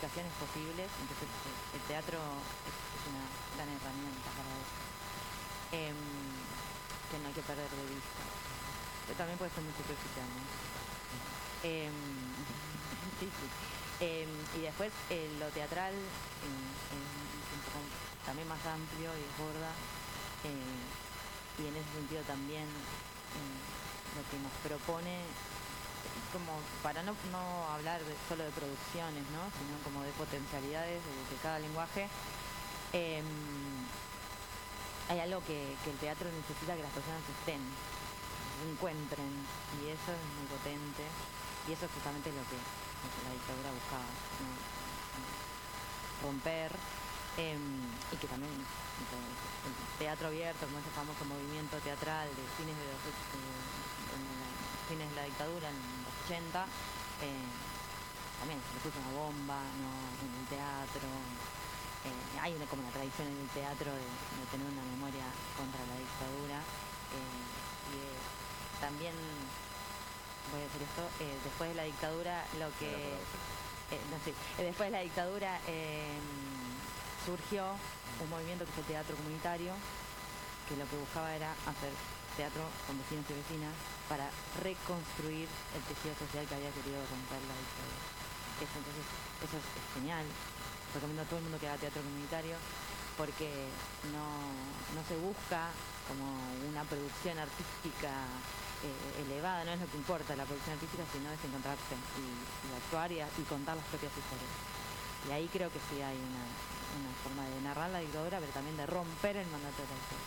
modificaciones posibles, entonces el teatro es una gran herramienta para eso, que no hay que perder de vista. Pero también puede ser muy superficial, ¿no? Sí, sí. Y después lo teatral es un poco también más amplio y desborda, y en ese sentido también lo que nos propone, como para no hablar solo de producciones, ¿no? Sino como de potencialidades de cada lenguaje. Hay algo que el teatro necesita, que las personas estén, se encuentren, y eso es muy potente, y eso es justamente lo que la dictadura buscaba, ¿no? Romper, y que también el teatro abierto, como ese famoso movimiento teatral de fines de fines de la dictadura, en los 80, también se le puso una bomba, ¿no? En el teatro. Hay como una tradición en el teatro de tener una memoria contra la dictadura, y también voy a decir esto, después de la dictadura después de la dictadura surgió un movimiento que fue el teatro comunitario, que lo que buscaba era hacer teatro con vecinos y vecinas para reconstruir el tejido social que había querido romper la dictadura. Entonces eso es genial. Recomiendo a todo el mundo que haga teatro comunitario, porque no se busca como una producción artística elevada, no es lo que importa la producción artística, sino es encontrarse y actuar y contar las propias historias. Y ahí creo que sí hay una forma de narrar la dictadura, pero también de romper el mandato de la dictadura.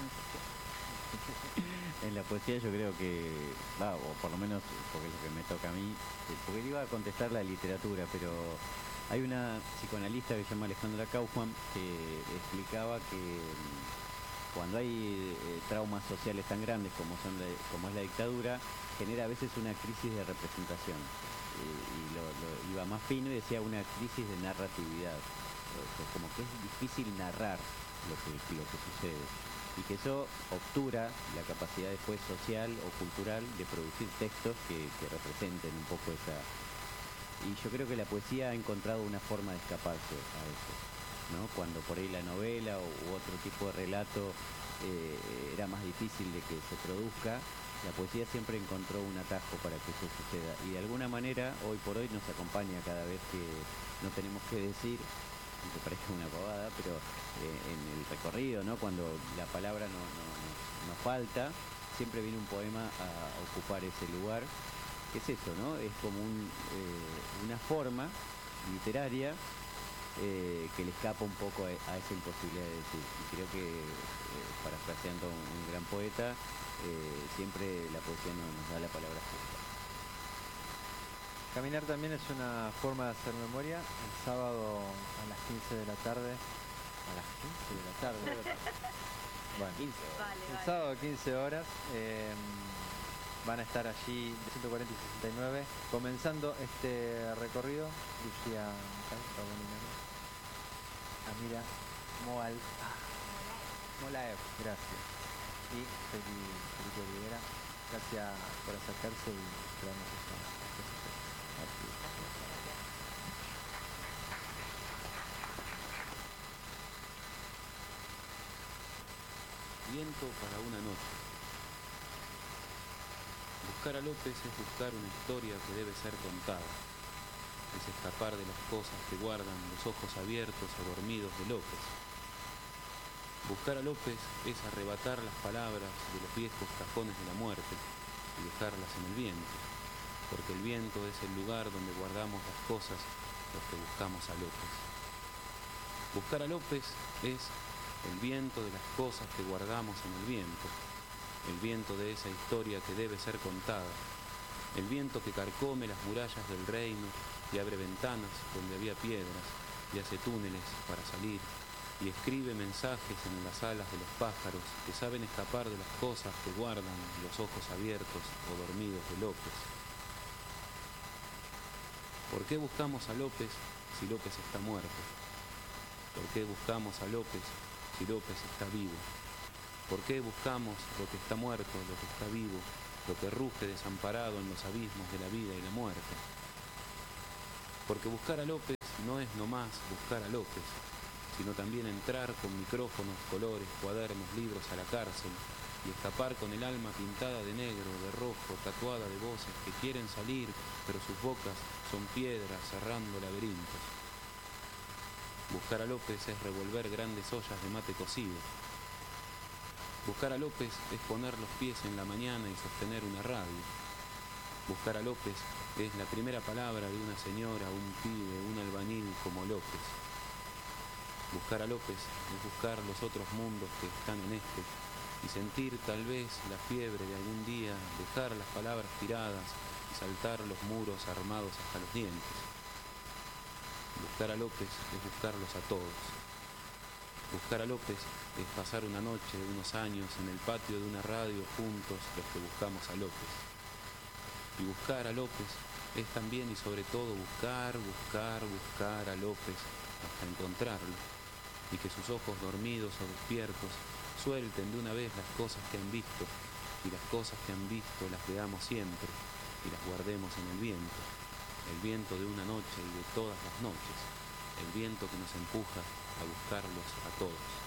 En la poesía yo creo que, o por lo menos porque es lo que me toca a mí, porque iba a contestar la literatura, pero hay una psicoanalista que se llama Alejandra Kaufman que explicaba que cuando hay traumas sociales tan grandes como es la dictadura, genera a veces una crisis de representación, y lo iba más fino y decía una crisis de narratividad, como que es difícil narrar lo que sucede, y que eso obtura la capacidad después social o cultural de producir textos que representen un poco esa. Y yo creo que la poesía ha encontrado una forma de escaparse a eso, ¿no? Cuando por ahí la novela u otro tipo de relato era más difícil de que se produzca, la poesía siempre encontró un atajo para que eso suceda. Y de alguna manera, hoy por hoy nos acompaña cada vez que no tenemos que decir, aunque parezca una pavada, pero en el recorrido, ¿no? Cuando la palabra nos falta, siempre viene un poema a ocupar ese lugar. ¿Qué es eso, no? Es como una forma literaria que le escapa un poco a esa imposibilidad de decir. Y creo que, parafraseando un gran poeta, siempre la poesía nos da la palabra justa. Caminar también es una forma de hacer memoria. El sábado a las 15 de la tarde. A las 15 de la tarde. Bueno, 15 horas. Vale, el sábado 15 horas. Van a estar allí de 140 y 69 comenzando este recorrido. Lucía Amira Molaev, gracias, y Felipe Olivera, gracias por acercarse y traernos esta Viento para una noche. Buscar a López es buscar una historia que debe ser contada. Es escapar de las cosas que guardan los ojos abiertos o dormidos de López. Buscar a López es arrebatar las palabras de los viejos cajones de la muerte y dejarlas en el viento, porque el viento es el lugar donde guardamos las cosas los que buscamos a López. Buscar a López es el viento de las cosas que guardamos en el viento de esa historia que debe ser contada, el viento que carcome las murallas del reino y abre ventanas donde había piedras y hace túneles para salir y escribe mensajes en las alas de los pájaros que saben escapar de las cosas que guardan los ojos abiertos o dormidos de López. ¿Por qué buscamos a López si López está muerto? ¿Por qué buscamos a López si López está vivo? ¿Por qué buscamos lo que está muerto, lo que está vivo, lo que ruge desamparado en los abismos de la vida y la muerte? Porque buscar a López no es nomás buscar a López, sino también entrar con micrófonos, colores, cuadernos, libros a la cárcel y escapar con el alma pintada de negro, de rojo, tatuada de voces que quieren salir, pero sus bocas son piedras cerrando laberintos. Buscar a López es revolver grandes ollas de mate cocido. Buscar a López es poner los pies en la mañana y sostener una radio. Buscar a López es la primera palabra de una señora, un pibe, un albañil como López. Buscar a López es buscar los otros mundos que están en este y sentir tal vez la fiebre de algún día, dejar las palabras tiradas y saltar los muros armados hasta los dientes. Buscar a López es buscarlos a todos. Buscar a López es pasar una noche, unos años, en el patio de una radio juntos los que buscamos a López. Y buscar a López es también y sobre todo buscar a López hasta encontrarlo. Y que sus ojos dormidos o despiertos suelten de una vez las cosas que han visto, y las cosas que han visto las veamos siempre, y las guardemos en el viento de una noche y de todas las noches, el viento que nos empuja a buscarlos a todos.